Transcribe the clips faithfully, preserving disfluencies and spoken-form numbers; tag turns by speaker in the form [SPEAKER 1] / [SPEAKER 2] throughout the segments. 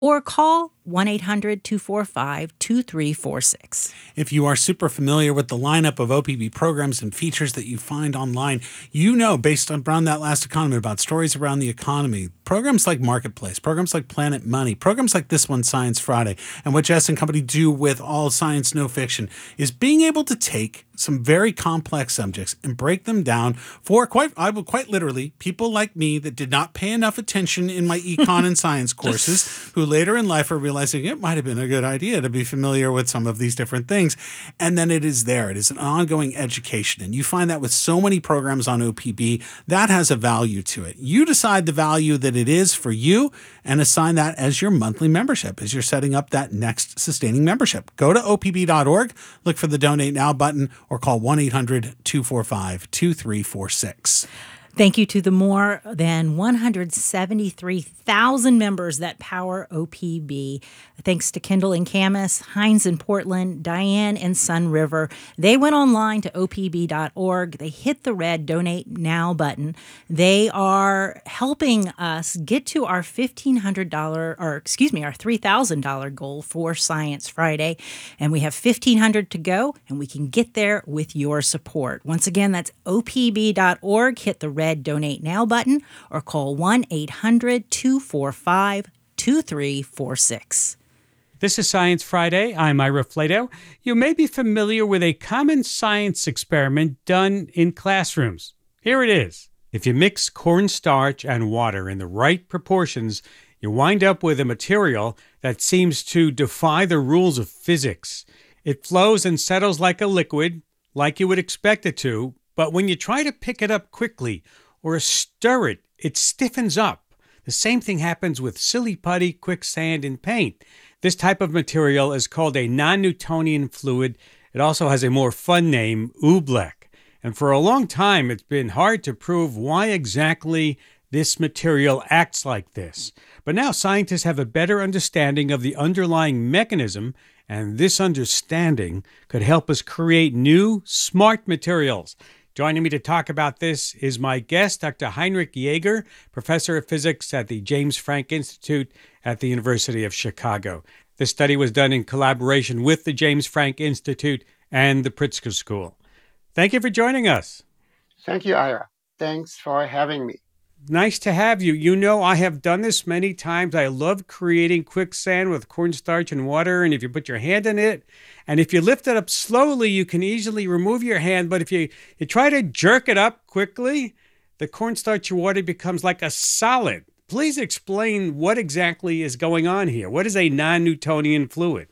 [SPEAKER 1] or call one eight hundred two four five two three four six.
[SPEAKER 2] If you are super familiar with the lineup of O P B programs and features that you find online, you know, based on around that last economy, about stories around the economy, programs like Marketplace, programs like Planet Money, programs like this one, Science Friday, and what Jess and company do with All Science No Fiction is being able to take some very complex subjects and break them down for quite, I will quite literally, people like me that did not pay enough attention in my econ and science courses, who later in life are realizing it might have been a good idea to be familiar with some of these different things. And then it is there. It is an ongoing education. And you find that with so many programs on O P B, that has a value to it. You decide the value that it is for you and assign that as your monthly membership as you're setting up that next sustaining membership. Go to O P B dot org, look for the Donate Now button, or call one eight hundred two four five two three four six.
[SPEAKER 1] Thank you to the more than one hundred seventy-three thousand members that power O P B. Thanks to Kendall and Camus, Hines in Portland, Diane in Sun River. They went online to O P B dot org. They hit the red Donate Now button. They are helping us get to our fifteen hundred dollars, or excuse me, our three thousand dollars goal for Science Friday. And we have fifteen hundred dollars to go, and we can get there with your support. Once again, that's O P B dot org. Hit the red Donate Now button or call one eight hundred two four five two three four six.
[SPEAKER 3] This is Science Friday. I'm Ira Flato. You may be familiar with a common science experiment done in classrooms. Here it is. If you mix cornstarch and water in the right proportions, you wind up with a material that seems to defy the rules of physics. It flows and settles like a liquid, like you would expect it to, but when you try to pick it up quickly or stir it, it stiffens up. The same thing happens with silly putty, quicksand, and paint. This type of material is called a non-Newtonian fluid. It also has a more fun name, oobleck. And for a long time, it's been hard to prove why exactly this material acts like this. But now scientists have a better understanding of the underlying mechanism, and this understanding could help us create new, smart materials. Joining me to talk about this is my guest, Doctor Heinrich Jaeger, professor of physics at the James Franck Institute at the University of Chicago. This study was done in collaboration with the James Franck Institute and the Pritzker School. Thank you for joining us.
[SPEAKER 4] Thank you, Ira. Thanks for having me.
[SPEAKER 3] Nice to have you. You know, I have done this many times. I love creating quicksand with cornstarch and water, and if you put your hand in it, and if you lift it up slowly, you can easily remove your hand, but if you, you try to jerk it up quickly, the cornstarch and water becomes like a solid. Please explain what exactly is going on here. What is a non-Newtonian fluid?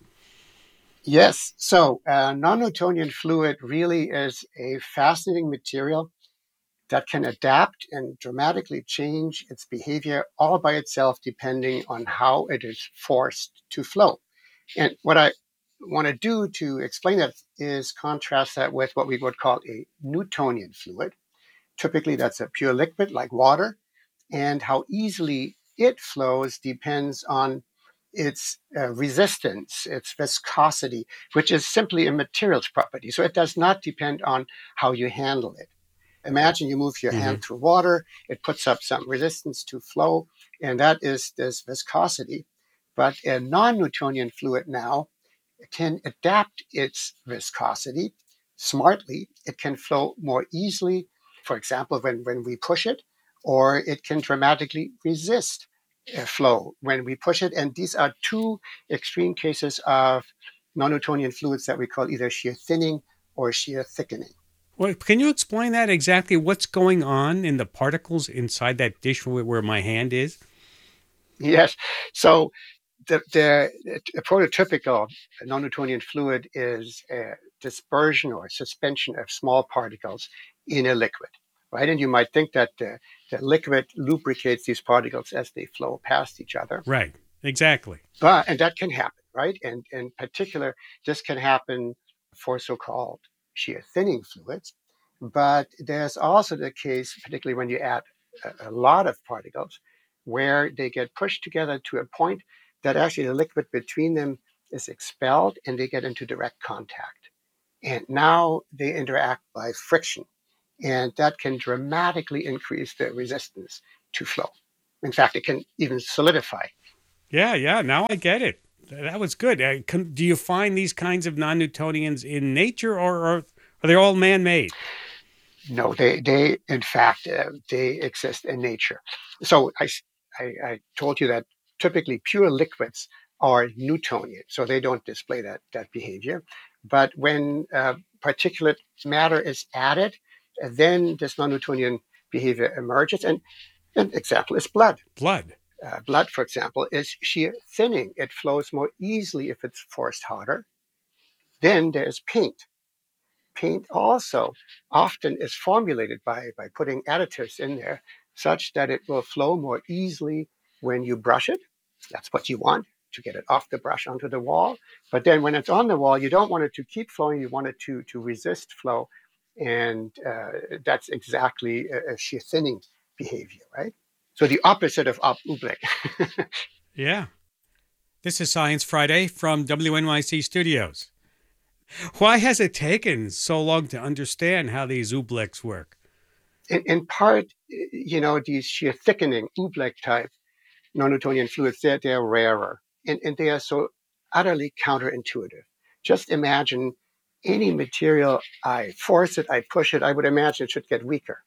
[SPEAKER 4] Yes, so uh, non-Newtonian fluid really is a fascinating material that can adapt and dramatically change its behavior all by itself depending on how it is forced to flow. And what I want to do to explain that is contrast that with what we would call a Newtonian fluid. Typically, that's a pure liquid like water, and how easily it flows depends on its uh, resistance, its viscosity, which is simply a materials property. So it does not depend on how you handle it. Imagine you move your mm-hmm. hand through water, it puts up some resistance to flow, and that is this viscosity. But a non-Newtonian fluid now can adapt its viscosity smartly. It can flow more easily, for example, when, when we push it, or it can dramatically resist uh, flow when we push it. And these are two extreme cases of non-Newtonian fluids that we call either shear thinning or shear thickening.
[SPEAKER 3] Well, can you explain that exactly? What's going on in the particles inside that dish where my hand is?
[SPEAKER 4] Yes. So the, the a prototypical non-Newtonian fluid is a dispersion or suspension of small particles in a liquid, right? And you might think that the, the liquid lubricates these particles as they flow past each other.
[SPEAKER 3] Right. Exactly.
[SPEAKER 4] But, and that can happen, right? And in particular, this can happen for so-called shear thinning fluids. But there's also the case, particularly when you add a, a lot of particles, where they get pushed together to a point that actually the liquid between them is expelled and they get into direct contact. And now they interact by friction. And that can dramatically increase the resistance to flow. In fact, it can even solidify
[SPEAKER 3] Yeah, yeah. Now I get it. Th- That was good. Uh, can, do you find these kinds of non-Newtonians in nature, or, or are they all man-made?
[SPEAKER 4] No, they, they in fact, uh, they exist in nature. So I, I, I told you that typically pure liquids are Newtonian, so they don't display that, that behavior. But when uh, particulate matter is added, uh, then this non-Newtonian behavior emerges. And an example is blood.
[SPEAKER 3] Blood.
[SPEAKER 4] Uh, blood, for example, is shear thinning. It flows more easily if it's forced harder. Then there's paint. Paint also often is formulated by, by putting additives in there such that it will flow more easily when you brush it. That's what you want, to get it off the brush onto the wall. But then when it's on the wall, you don't want it to keep flowing. You want it to, to resist flow. And uh, that's exactly a, a shear thinning behavior, right? So the opposite of up oobleck.
[SPEAKER 3] Yeah. This is Science Friday from W N Y C Studios. Why has it taken so long to understand how these ooblecks work?
[SPEAKER 4] in, in part, you know, these shear thickening oobleck type non-Newtonian fluids, they're, they're rarer and, and they are so utterly counterintuitive. Just imagine any material, I force it, I push it, I would imagine it should get weaker.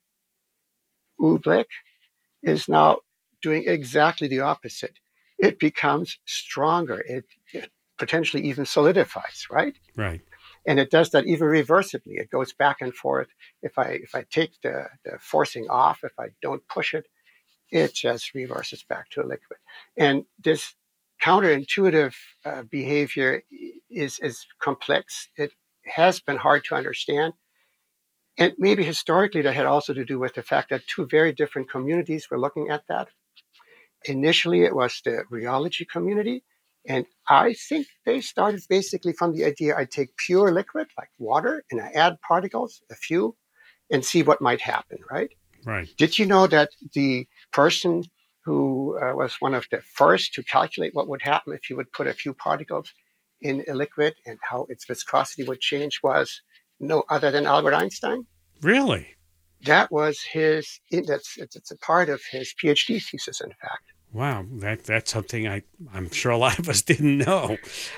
[SPEAKER 4] Oobleck is now doing exactly the opposite. It becomes stronger. It, it potentially even solidifies, right?
[SPEAKER 3] Right.
[SPEAKER 4] And it does that even reversibly. It goes back and forth. If I if I take the, the forcing off, if I don't push it, it just reverses back to a liquid. And this counterintuitive uh, behavior is is complex. It has been hard to understand. And maybe historically that had also to do with the fact that two very different communities were looking at that. Initially, it was the rheology community. And I think they started basically from the idea I take pure liquid like water and I add particles, a few, and see what might happen, right?
[SPEAKER 3] Right.
[SPEAKER 4] Did you know that the person who uh, was one of the first to calculate what would happen if you would put a few particles in a liquid and how its viscosity would change was no other than Albert Einstein?
[SPEAKER 3] Really?
[SPEAKER 4] That was his, that's, it's, it's a part of his PhD thesis, in fact.
[SPEAKER 3] Wow, that that's something I I'm sure a lot of us didn't know,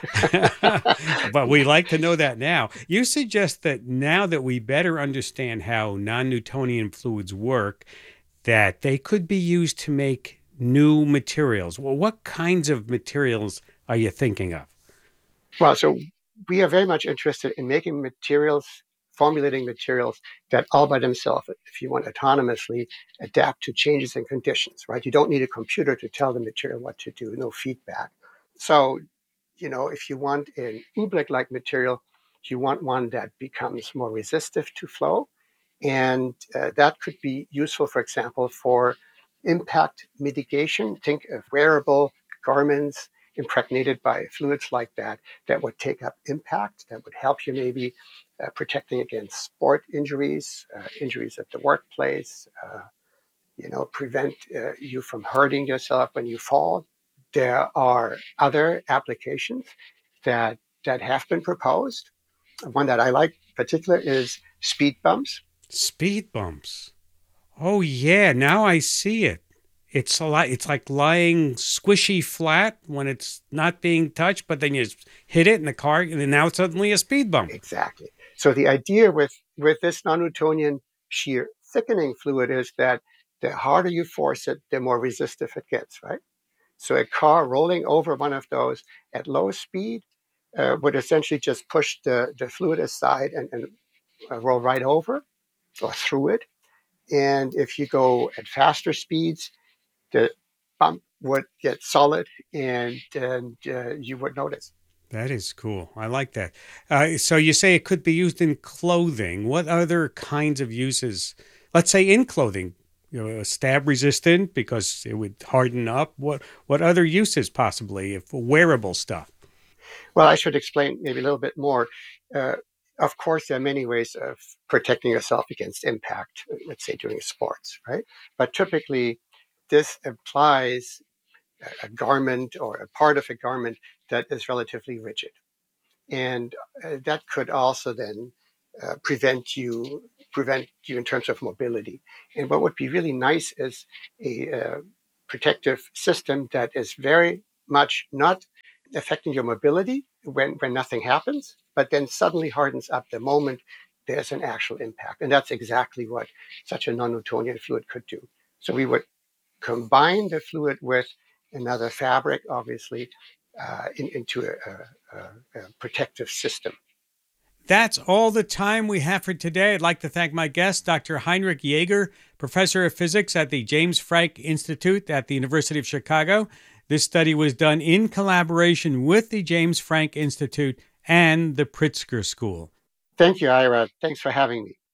[SPEAKER 3] but we like to know that now. You suggest that now that we better understand how non-Newtonian fluids work, that they could be used to make new materials. Well, what kinds of materials are you thinking of?
[SPEAKER 4] Well, so we are very much interested in making materials, formulating materials that all by themselves, if you want autonomously, adapt to changes in conditions, right? You don't need a computer to tell the material what to do, no feedback. So, you know, if you want an oobleck-like material, you want one that becomes more resistive to flow. And uh, that could be useful, for example, for impact mitigation. Think of wearable garments impregnated by fluids like that, that would take up impact, that would help you maybe uh, protecting against sport injuries, uh, injuries at the workplace, uh, you know, prevent uh, you from hurting yourself when you fall. There are other applications that that have been proposed. One that I like in particular is speed bumps.
[SPEAKER 3] Speed bumps. Oh yeah, now I see it. It's a lot. It's like lying squishy flat when it's not being touched, but then you hit it in the car, and then now it's suddenly a speed bump.
[SPEAKER 4] Exactly. So the idea with with this non-Newtonian shear thickening fluid is that the harder you force it, the more resistive it gets, right? So a car rolling over one of those at low speed uh, would essentially just push the, the fluid aside and, and uh, roll right over or through it. And if you go at faster speeds, the bump would get solid and, and uh, you would notice.
[SPEAKER 3] That is cool. I like that. Uh, so you say it could be used in clothing. What other kinds of uses? Let's say in clothing, you know, stab resistant because it would harden up. What what other uses possibly if wearable stuff?
[SPEAKER 4] Well, I should explain maybe a little bit more. Uh, of course, there are many ways of protecting yourself against impact, let's say during sports, right? But typically, this implies a garment or a part of a garment that is relatively rigid. And uh, that could also then uh, prevent you prevent you in terms of mobility. And what would be really nice is a uh, protective system that is very much not affecting your mobility when, when nothing happens, but then suddenly hardens up the moment there's an actual impact. And that's exactly what such a non-Newtonian fluid could do. So we would combine the fluid with another fabric, obviously, uh, in, into a, a, a protective system.
[SPEAKER 3] That's all the time we have for today. I'd like to thank my guest, Doctor Heinrich Jaeger, professor of physics at the James Franck Institute at the University of Chicago. This study was done in collaboration with the James Franck Institute and the Pritzker School.
[SPEAKER 4] Thank you, Ira. Thanks for having me.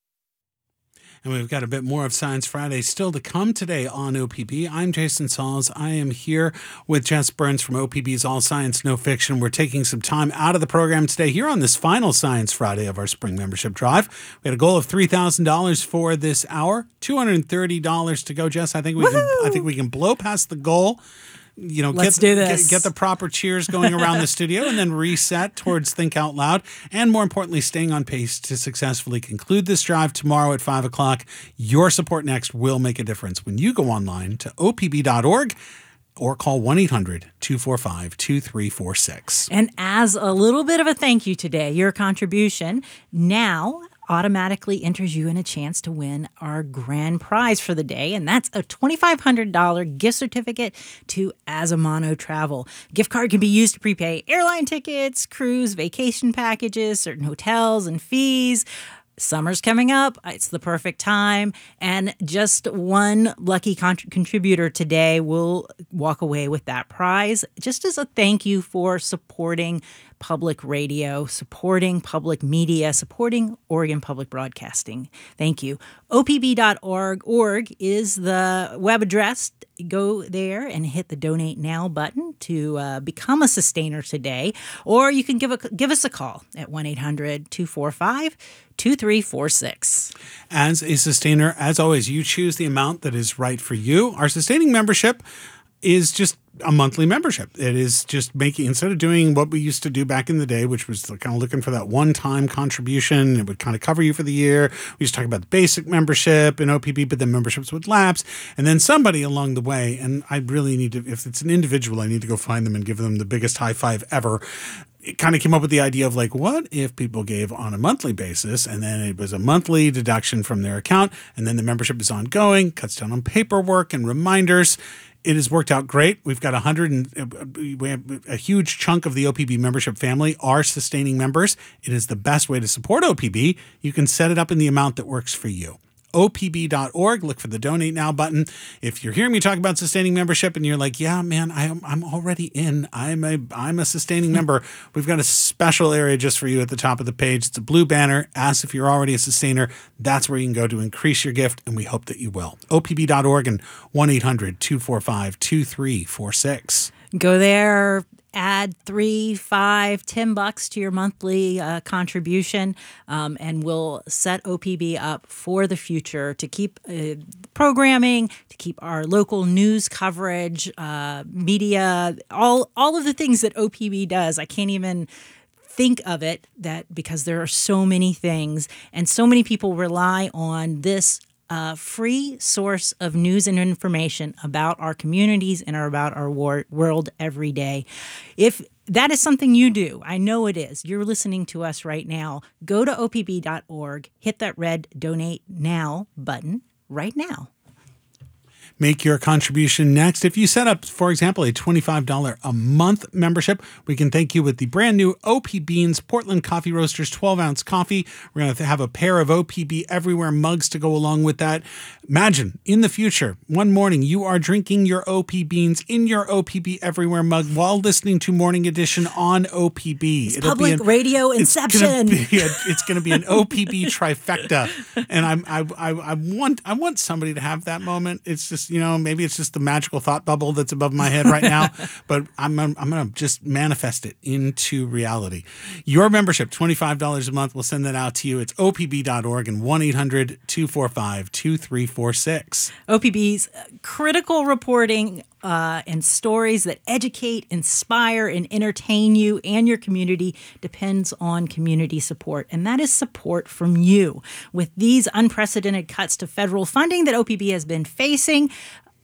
[SPEAKER 2] And we've got a bit more of Science Friday still to come today on O P B. I'm Jason Sauls. I am here with Jess Burns from O P B's All Science, No Fiction. We're taking some time out of the program today here on this final Science Friday of our spring membership drive. We had a goal of three thousand dollars for this hour, two hundred thirty dollars to go, Jess. I think we can, I think we can blow past the goal. You know,
[SPEAKER 1] Let's
[SPEAKER 2] get,
[SPEAKER 1] do this.
[SPEAKER 2] Get, get the proper cheers going around the studio and then reset towards Think Out Loud. And more importantly, staying on pace to successfully conclude this drive tomorrow at five o'clock. Your support next will make a difference when you go online to O P B dot org or call one eight hundred two four five two three four six.
[SPEAKER 1] And as a little bit of a thank you today, your contribution now automatically enters you in a chance to win our grand prize for the day, and that's a twenty-five hundred dollars gift certificate to Azamano Travel. Gift card can be used to prepay airline tickets, cruise, vacation packages, certain hotels and fees. Summer's coming up. It's the perfect time. And just one lucky con- contributor today will walk away with that prize, just as a thank you for supporting public radio, supporting public media, supporting Oregon Public Broadcasting. Thank you. O P B dot org org is the web address. Go there and hit the Donate Now button to uh, become a sustainer today. Or you can give a, give us a call at one eight hundred two four five two three four six.
[SPEAKER 2] As a sustainer, as always, you choose the amount that is right for you. Our sustaining membership is just a monthly membership. It is just making, instead of doing what we used to do back in the day, which was kind of looking for that one-time contribution, it would kind of cover you for the year. We used to talk about the basic membership in O P B, but then memberships would lapse. And then somebody along the way, and I really need to, if it's an individual, I need to go find them and give them the biggest high five ever. It kind of came up with the idea of like, what if people gave on a monthly basis and then it was a monthly deduction from their account and then the membership is ongoing, cuts down on paperwork and reminders. It has worked out great. We've got a hundred and we have a huge chunk of the O P B membership family are sustaining members. It is the best way to support O P B. You can set it up in the amount that works for you. O P B dot org. Look for the Donate Now button. If you're hearing me talk about sustaining membership and you're like, yeah, man, I am, I'm already in. I'm a, I'm a sustaining member. We've got a special area just for you at the top of the page. It's a blue banner. Ask if you're already a sustainer. That's where you can go to increase your gift, and we hope that you will. O P B dot org and one eight hundred two four five two three four six.
[SPEAKER 1] Go there. Add three, five, ten bucks to your monthly uh, contribution, um, and we'll set O P B up for the future to keep uh, programming, to keep our local news coverage, uh, media, all all of the things that O P B does. I can't even think of it that because there are so many things and so many people rely on this a free source of news and information about our communities and about our war- world every day. If that is something you do, I know it is. You're listening to us right now. Go to O P B dot org, hit that red Donate Now button right now.
[SPEAKER 2] Make your contribution next. If you set up, for example, a twenty-five dollars a month membership, we can thank you with the brand new O P Beans Portland Coffee Roasters twelve ounce coffee. We're going to have a pair of O P B Everywhere mugs to go along with that. Imagine in the future, one morning you are drinking your O P Beans in your O P B Everywhere mug while listening to Morning Edition on O P B.
[SPEAKER 1] It's It'll public be an, radio inception.
[SPEAKER 2] It's going to be an O P B trifecta, and I'm, I, I, I want I want somebody to have that moment. It's just, you know, maybe it's just the magical thought bubble that's above my head right now, but I'm I'm going to just manifest it into reality. Your membership, twenty-five dollars a month, we'll send that out to you. It's O P B dot org and one eight hundred two four five two three four six.
[SPEAKER 1] O P B's critical reporting uh, and stories that educate, inspire, and entertain you and your community depends on community support, and that is support from you. With these unprecedented cuts to federal funding that O P B has been facing,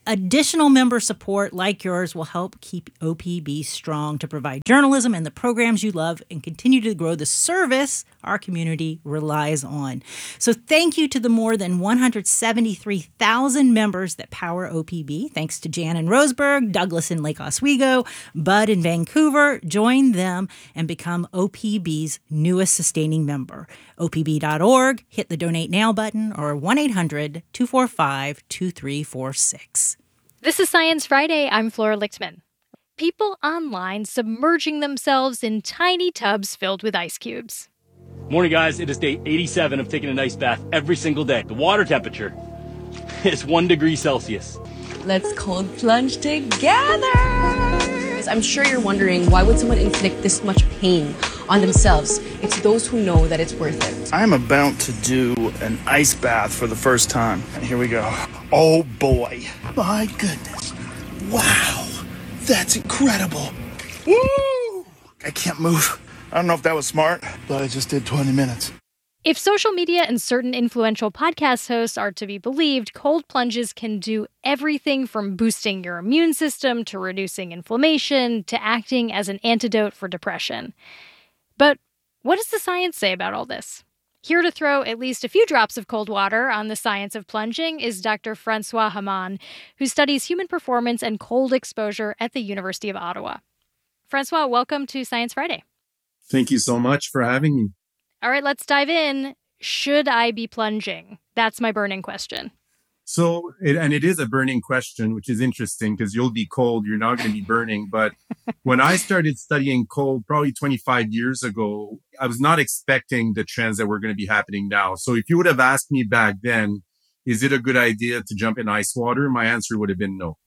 [SPEAKER 1] Additional member support like yours will help keep O P B strong to provide journalism and the programs you love and continue to grow the service our community relies on. So thank you to the more than one hundred seventy-three thousand members that power O P B. Thanks to Jan in Roseburg, Douglas in Lake Oswego, Bud in Vancouver. Join them and become O P B's newest sustaining member. O P B dot org, hit the Donate Now button, or one eight hundred two four five two three four six.
[SPEAKER 5] This is Science Friday. I'm Flora Lichtman. People online submerging themselves in tiny tubs filled with ice cubes.
[SPEAKER 6] Morning, guys. It is day eighty-seven of taking an ice bath every single day. The water temperature is one degree Celsius.
[SPEAKER 7] Let's cold plunge together. I'm sure you're wondering, why would someone inflict this much pain on themselves? It's those who know that it's worth it.
[SPEAKER 8] I'm about to do an ice bath for the first time. And here we go. Oh boy. My goodness. Wow. That's incredible. Woo! I can't move. I don't know if that was smart, but I just did twenty minutes.
[SPEAKER 5] If social media and certain influential podcast hosts are to be believed, cold plunges can do everything from boosting your immune system to reducing inflammation to acting as an antidote for depression. But what does the science say about all this? Here to throw at least a few drops of cold water on the science of plunging is Doctor Francois Hamann, who studies human performance and cold exposure at the University of Ottawa. Francois, welcome to Science Friday.
[SPEAKER 9] Thank you so much for having me.
[SPEAKER 5] All right, let's dive in. Should I be plunging? That's my burning question.
[SPEAKER 9] So, it, and it is a burning question, which is interesting because you'll be cold, you're not going to be burning. But when I started studying cold probably twenty-five years ago, I was not expecting the trends that were going to be happening now. So if you would have asked me back then, is it a good idea to jump in ice water? My answer would have been no.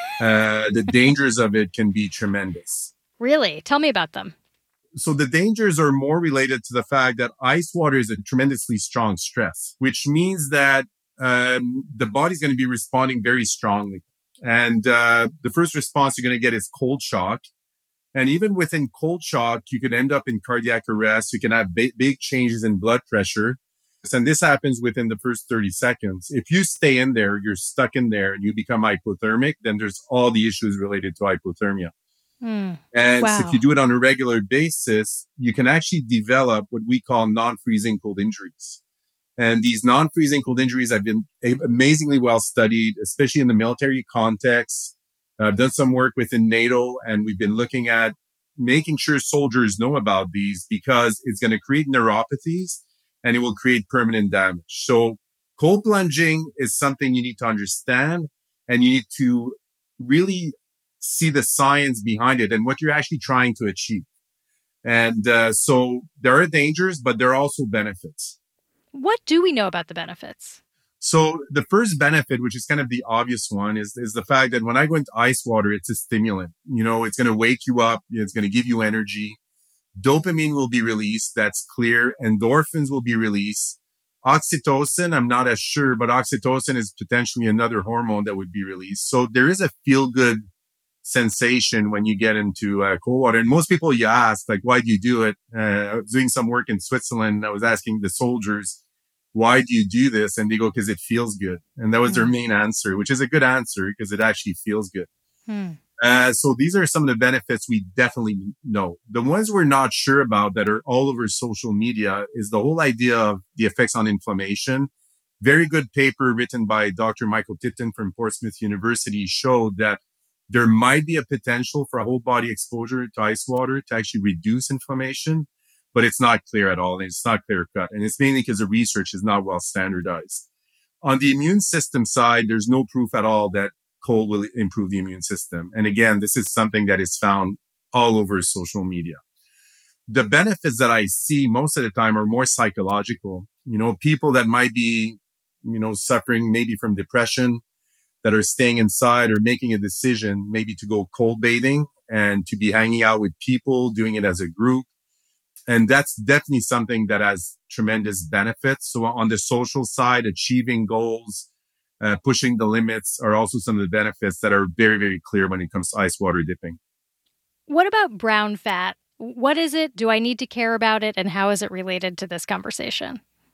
[SPEAKER 9] Uh, the dangers of it can be tremendous.
[SPEAKER 5] Really? Tell me about them.
[SPEAKER 9] So the dangers are more related to the fact that ice water is a tremendously strong stress, which means that um, the body's going to be responding very strongly. And uh, the first response you're going to get is cold shock. And even within cold shock, you could end up in cardiac arrest. You can have ba- big changes in blood pressure. And this happens within the first thirty seconds. If you stay in there, you're stuck in there and you become hypothermic, then there's all the issues related to hypothermia.
[SPEAKER 5] Mm.
[SPEAKER 9] And
[SPEAKER 5] Wow.
[SPEAKER 9] so if you do it on a regular basis, you can actually develop what we call non-freezing cold injuries. And these non-freezing cold injuries have been amazingly well studied, especially in the military context. I've done some work within NATO, and we've been looking at making sure soldiers know about these because it's going to create neuropathies and it will create permanent damage. So cold plunging is something you need to understand, and you need to really see the science behind it and what you're actually trying to achieve. And uh, so there are dangers, but there are also benefits.
[SPEAKER 5] What do we know about the benefits?
[SPEAKER 9] So the first benefit, which is kind of the obvious one, is, is the fact that when I go into ice water, it's a stimulant. You know, it's going to wake you up. It's going to give you energy. Dopamine will be released. That's clear. Endorphins will be released. Oxytocin, I'm not as sure, but oxytocin is potentially another hormone that would be released. So there is a feel-good sensation when you get into uh, cold water. And most people you ask, like, why do you do it? Uh, I was doing some work in Switzerland. I was asking the soldiers, why do you do this? And they go, because it feels good. And that was their main answer, which is a good answer because it actually feels good.
[SPEAKER 5] Hmm.
[SPEAKER 9] Uh, so these are some of the benefits we definitely know. The ones we're not sure about that are all over social media is the whole idea of the effects on inflammation. Very good paper written by Doctor Michael Titton from Portsmouth University showed that there might be a potential for a whole body exposure to ice water to actually reduce inflammation, but it's not clear at all. And it's not clear cut. And it's mainly because the research is not well standardized. On the immune system side, there's no proof at all that cold will improve the immune system. And again, this is something that is found all over social media. The benefits that I see most of the time are more psychological. You know, people that might be, you know, suffering maybe from depression, that are staying inside or making a decision maybe to go cold bathing and to be hanging out with people, doing it as a group. And that's definitely something that has tremendous benefits. So on the social side, achieving goals, uh, pushing the limits are also some of the benefits that are very, very clear when it comes to ice water dipping.
[SPEAKER 5] What about brown fat? What is it? Do I need to care about it? And how is it related to this conversation?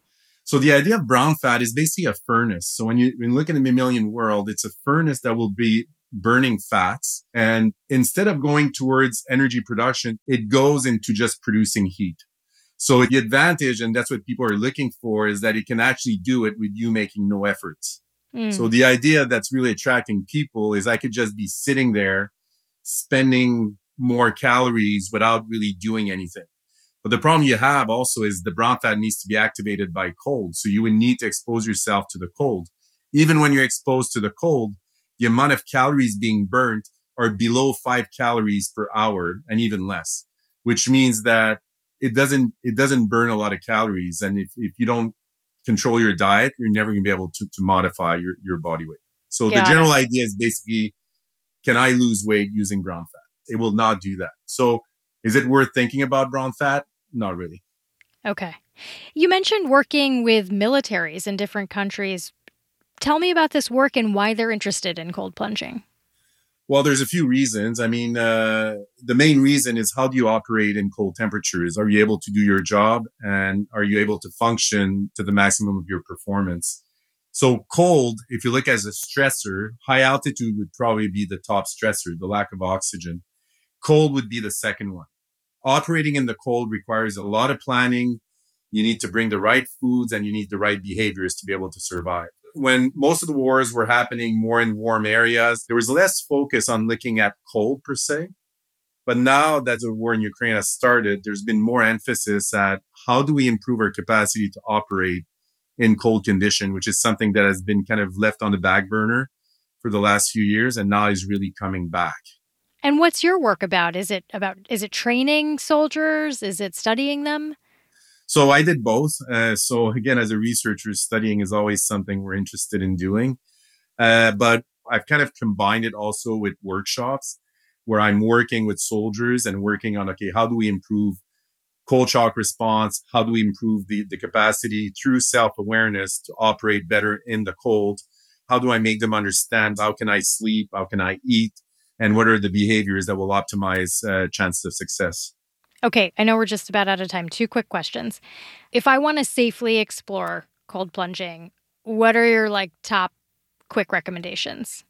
[SPEAKER 9] So the idea of brown fat is basically a furnace. So when you, when you look at the mammalian world, it's a furnace that will be burning fats. And instead of going towards energy production, it goes into just producing heat. So the advantage, and that's what people are looking for, is that it can actually do it with you making no efforts. Mm. So the idea that's really attracting people is I could just be sitting there spending more calories without really doing anything. But the problem you have also is the brown fat needs to be activated by cold. So you would need to expose yourself to the cold. Even when you're exposed to the cold, the amount of calories being burnt are below five calories per hour and even less, which means that it doesn't, it doesn't burn a lot of calories. And if, if you don't control your diet, you're never going to be able to, to modify your, your body weight. So Got the general it. idea is basically, can I lose weight using brown fat? It will not do that. So is it worth thinking about brown fat? Not really.
[SPEAKER 5] Okay. You mentioned working with militaries in different countries. Tell me about this work and why they're interested in cold plunging.
[SPEAKER 9] Well, there's a few reasons. I mean, uh, the main reason is how do you operate in cold temperatures? Are you able to do your job? And are you able to function to the maximum of your performance? So cold, if you look as a stressor, high altitude would probably be the top stressor, the lack of oxygen. Cold would be the second one. Operating in the cold requires a lot of planning. You need to bring the right foods and you need the right behaviors to be able to survive. When most of the wars were happening more in warm areas, there was less focus on looking at cold per se. But now that the war in Ukraine has started, there's been more emphasis at how do we improve our capacity to operate in cold condition, which is something that has been kind of left on the back burner for the last few years and now is really coming back.
[SPEAKER 5] And what's your work about? Is it about, is it training soldiers? Is it studying them?
[SPEAKER 9] So I did both. Uh, so again, as a researcher, studying is always something we're interested in doing. Uh, but I've kind of combined it also with workshops where I'm working with soldiers and working on, okay, how do we improve cold shock response? How do we improve the, the capacity through self-awareness to operate better in the cold? How do I make them understand? How can I sleep? How can I eat? And what are the behaviors that will optimize uh, chances of success?
[SPEAKER 5] Okay, I know we're just about out of time. Two quick questions. If I want to safely explore cold plunging, what are your like top quick recommendations?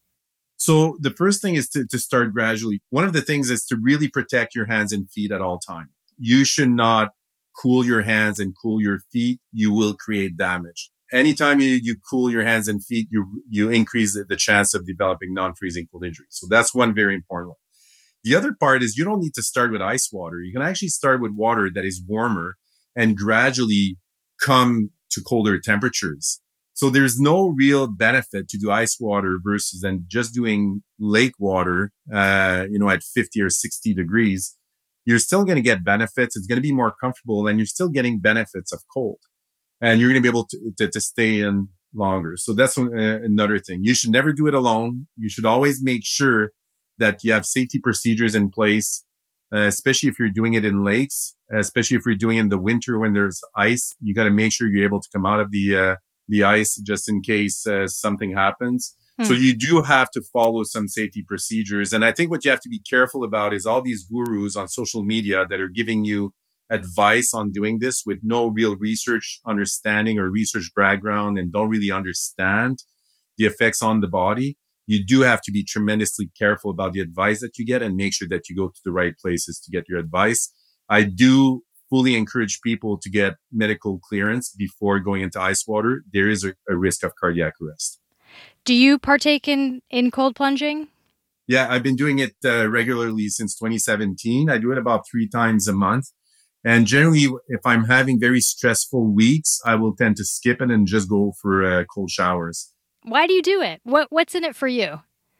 [SPEAKER 9] So the first thing is to, to start gradually. One of the things is to really protect your hands and feet at all times. You should not cool your hands and cool your feet. You will create damage. Anytime you, you cool your hands and feet, you you increase the, the chance of developing non-freezing cold injuries. So that's one very important one. The other part is you don't need to start with ice water. You can actually start with water that is warmer and gradually come to colder temperatures. So there's no real benefit to do ice water versus then just doing lake water, uh, you know, at fifty or sixty degrees. You're still going to get benefits. It's going to be more comfortable and you're still getting benefits of cold and you're going to be able to, to, to stay in longer. So that's uh, another thing. You should never do it alone. You should always make sure that you have safety procedures in place, uh, especially if you're doing it in lakes, especially if you're doing it in the winter when there's ice. You got to make sure you're able to come out of the uh, the ice just in case uh, something happens. Hmm. So you do have to follow some safety procedures. And I think what you have to be careful about is all these gurus on social media that are giving you advice on doing this with no real research understanding or research background and don't really understand the effects on the body. You do have to be tremendously careful about the advice that you get and make sure that you go to the right places to get your advice. I do fully encourage people to get medical clearance before going into ice water. There is a, a risk of cardiac arrest.
[SPEAKER 5] Do you partake in, in cold plunging?
[SPEAKER 9] Yeah, I've been doing it uh, regularly since twenty seventeen. I do it about three times a month. And generally, if I'm having very stressful weeks, I will tend to skip it and just go for uh, cold showers.
[SPEAKER 5] Why do you do it? What What's in it for you?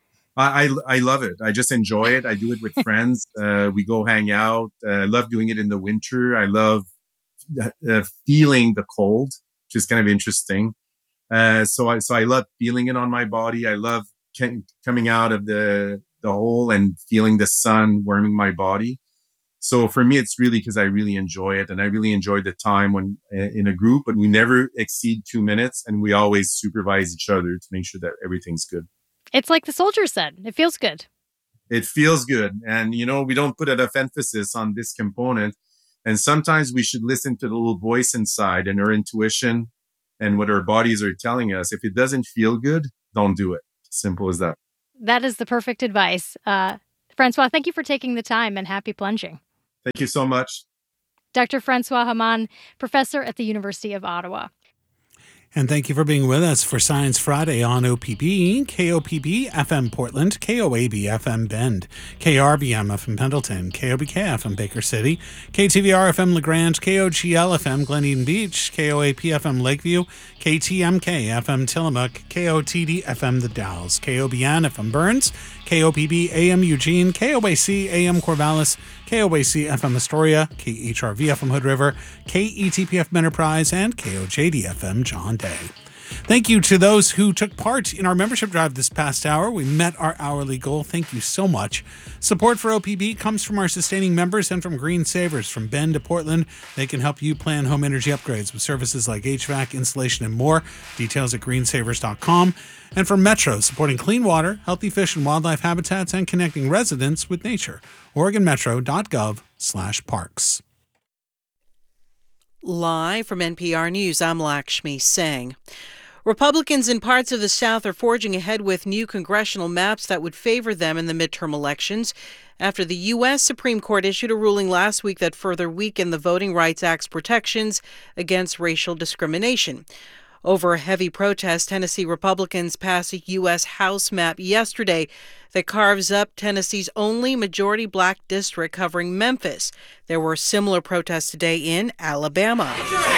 [SPEAKER 9] I, I, I love it. I just enjoy it. I do it with friends. Uh, we go hang out. Uh, I love doing it in the winter. I love uh, feeling the cold, which is kind of interesting. Uh, so I so I love feeling it on my body. I love c- coming out of the the hole and feeling the sun warming my body. So for me, it's really because I really enjoy it, and I really enjoy the time when uh, in a group. But we never exceed two minutes, and we always supervise each other to make sure that everything's good.
[SPEAKER 5] It's like the soldier said, it feels good.
[SPEAKER 9] It feels good. And, you know, we don't put enough emphasis on this component. And sometimes we should listen to the little voice inside and our intuition and what our bodies are telling us. If it doesn't feel good, don't do it. Simple as that.
[SPEAKER 5] That is the perfect advice. Uh, Francois, thank you for taking the time, and happy plunging.
[SPEAKER 9] Thank you so much.
[SPEAKER 5] Doctor Francois Hamann, professor at the University of Ottawa.
[SPEAKER 2] And thank you for being with us for Science Friday on O P B, K O P B F M Portland, K O A B F M Bend, K R B M F M Pendleton, K O B K F M Baker City, K T V R F M LaGrange, K O G L F M Glen Eden Beach, K O A P F M Lakeview, K T M K F M Tillamook, K O T D F M The Dalles, K O B N F M Burns, K O P B A M Eugene, K O A C A M Corvallis, K O A C F M Astoria, K H R V F M Hood River, K E T P F M Enterprise, and K O J D F M John Day. Thank you to those who took part in our membership drive this past hour. We met our hourly goal. Thank you so much. Support for O P B comes from our sustaining members and from Green Savers. From Bend to Portland, they can help you plan home energy upgrades with services like H V A C, insulation, and more. Details at green savers dot com. And from Metro, supporting clean water, healthy fish and wildlife habitats, and connecting residents with nature. oregon metro dot gov slash parks.
[SPEAKER 10] Live from N P R News, I'm Lakshmi Singh. Republicans in parts of the South are forging ahead with new congressional maps that would favor them in the midterm elections after the U S Supreme Court issued a ruling last week that further weakened the Voting Rights Act's protections against racial discrimination. Over a heavy protest, Tennessee Republicans passed a U S House map yesterday that carves up Tennessee's only majority black district covering Memphis. There were similar protests today in Alabama.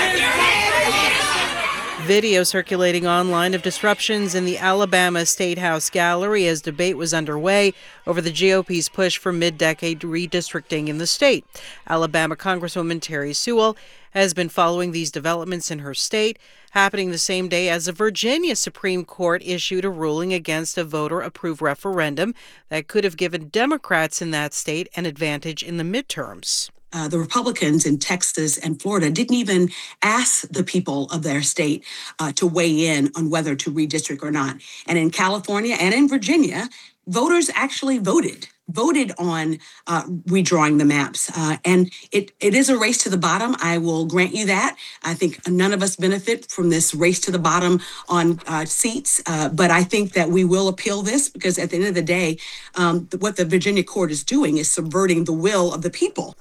[SPEAKER 10] Video circulating online of disruptions in the Alabama State House gallery as debate was underway over the G O P's push for mid-decade redistricting in the state. Alabama Congresswoman Terry Sewell has been following these developments in her state, happening the same day as the Virginia Supreme Court issued a ruling against a voter-approved referendum that could have given Democrats in that state an advantage in the midterms.
[SPEAKER 11] Uh, the Republicans in Texas and Florida didn't even ask the people of their state uh, to weigh in on whether to redistrict or not. And in California and in Virginia, voters actually voted, voted on uh, redrawing the maps. Uh, and it, it is a race to the bottom. I will grant you that. I think none of us benefit from this race to the bottom on uh, seats. Uh, but I think that we will appeal this because at the end of the day, um, what the Virginia court is doing is subverting the will of the people.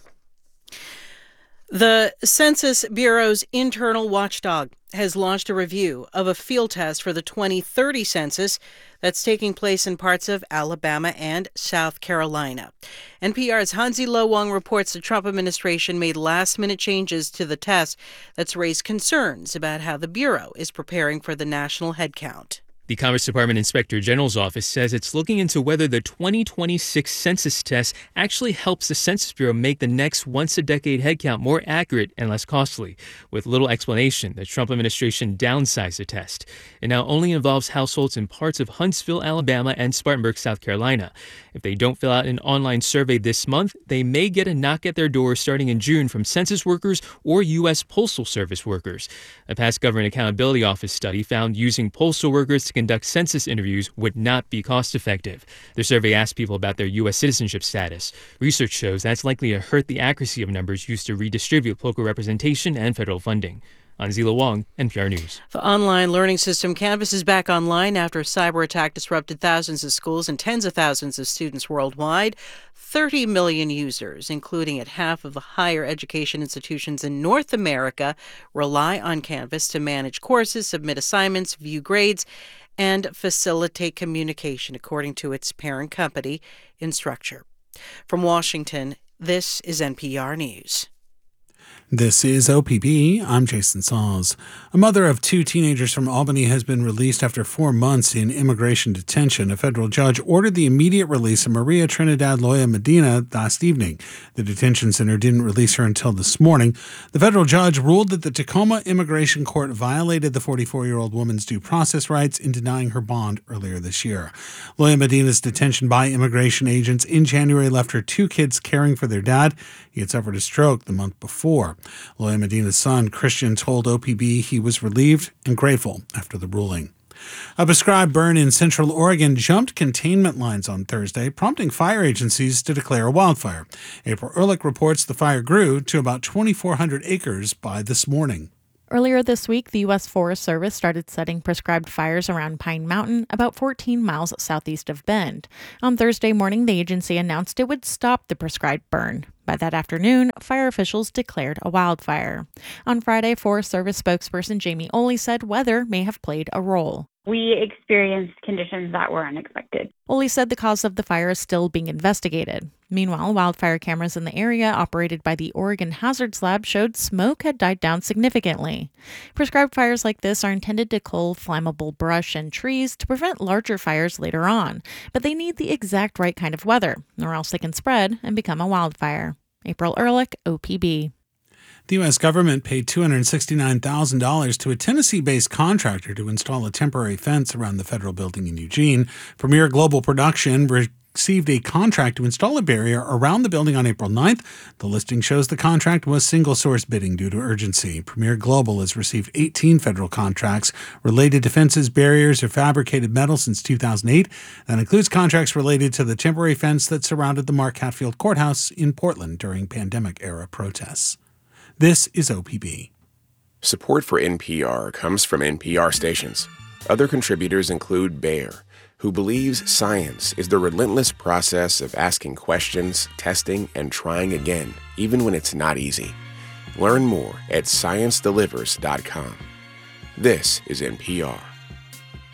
[SPEAKER 10] The Census Bureau's internal watchdog has launched a review of a field test for the twenty thirty census that's taking place in parts of Alabama and South Carolina. N P R's Hansi Lo Wang reports the Trump administration made last-minute changes to the test that's raised concerns about how the Bureau is preparing for the national headcount.
[SPEAKER 12] The Commerce Department Inspector General's office says it's looking into whether the twenty twenty-six census test actually helps the Census Bureau make the next once-a-decade headcount more accurate and less costly. With little explanation, the Trump administration downsized the test. It now only involves households in parts of Huntsville, Alabama, and Spartanburg, South Carolina. If they don't fill out an online survey this month, they may get a knock at their door starting in June from census workers or U S Postal Service workers. A past Government Accountability Office study found using postal workers to conduct census interviews would not be cost-effective. The survey asked people about their U S citizenship status. Research shows that's likely to hurt the accuracy of numbers used to redistribute local representation and federal funding. Hansi Lo Wang, N P R News.
[SPEAKER 10] The online learning system Canvas is back online after a cyber attack disrupted thousands of schools and tens of thousands of students worldwide. thirty million users, including at half of the higher education institutions in North America, rely on Canvas to manage courses, submit assignments, view grades, and facilitate communication, according to its parent company, Instructure. From Washington, this is N P R News.
[SPEAKER 2] This is O P B. I'm Jason Saws. A mother of two teenagers from Albany has been released after four months in immigration detention. A federal judge ordered the immediate release of Maria Trinidad Loya Medina last evening. The detention center didn't release her until this morning. The federal judge ruled that the Tacoma Immigration Court violated the forty-four-year-old woman's due process rights in denying her bond earlier this year. Loya Medina's detention by immigration agents in January left her two kids caring for their dad. He had suffered a stroke the month before. Loya Medina's son, Christian, told O P B he was relieved and grateful after the ruling. A prescribed burn in Central Oregon jumped containment lines on Thursday, prompting fire agencies to declare a wildfire. April Ehrlich reports the fire grew to about twenty-four hundred acres by this morning.
[SPEAKER 13] Earlier this week, the U S Forest Service started setting prescribed fires around Pine Mountain, about fourteen miles southeast of Bend. On Thursday morning, the agency announced it would stop the prescribed burn. By that afternoon, fire officials declared a wildfire. On Friday, Forest Service spokesperson Jamie Oley said weather may have played a role.
[SPEAKER 14] We experienced conditions that were unexpected.
[SPEAKER 13] Oley said the cause of the fire is still being investigated. Meanwhile, wildfire cameras in the area operated by the Oregon Hazards Lab showed smoke had died down significantly. Prescribed fires like this are intended to cull flammable brush and trees to prevent larger fires later on, but they need the exact right kind of weather, or else they can spread and become a wildfire. April Ehrlich, O P B.
[SPEAKER 2] The U S government paid two hundred sixty-nine thousand dollars to a Tennessee-based contractor to install a temporary fence around the federal building in Eugene. Premier Global Production received a contract to install a barrier around the building on April ninth. The listing shows the contract was single-source bidding due to urgency. Premier Global has received eighteen federal contracts related to fences, barriers, or fabricated metal since two thousand eight. That includes contracts related to the temporary fence that surrounded the Mark Hatfield Courthouse in Portland during pandemic-era protests. This is O P B.
[SPEAKER 15] Support for N P R comes from N P R stations. Other contributors include Bayer, who believes science is the relentless process of asking questions, testing, and trying again, even when it's not easy. Learn more at science delivers dot com. This is N P R.